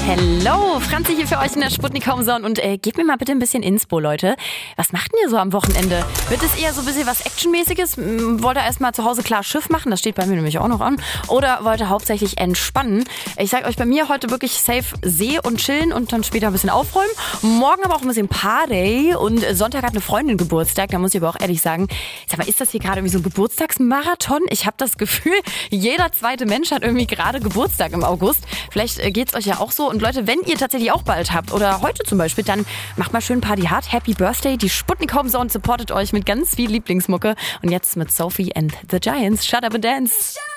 Hello, Franzi hier für euch in der Sputnik Homezone und gebt mir mal bitte ein bisschen Inspo, Leute. Was macht denn ihr so am Wochenende? Wird es eher so ein bisschen was Actionmäßiges? Wollt ihr erstmal zu Hause klar Schiff machen? Das steht bei mir nämlich auch noch an. Oder wollt ihr hauptsächlich entspannen? Ich sag euch, bei mir heute wirklich safe See und chillen und dann später ein bisschen aufräumen. Morgen aber auch ein bisschen Party und Sonntag hat eine Freundin Geburtstag. Da muss ich aber auch ehrlich sagen, sag mal, ist das hier gerade irgendwie so ein Geburtstagsmarathon? Ich habe das Gefühl, jeder zweite Mensch hat irgendwie gerade Geburtstag im August. Vielleicht geht's euch ja auch so. Und Leute, wenn ihr tatsächlich auch bald habt oder heute zum Beispiel, dann macht mal schön Party hard. Happy Birthday. Die Sputnik Homezone supportet euch mit ganz viel Lieblingsmucke. Und jetzt mit Sophie and the Giants. Shut up and dance.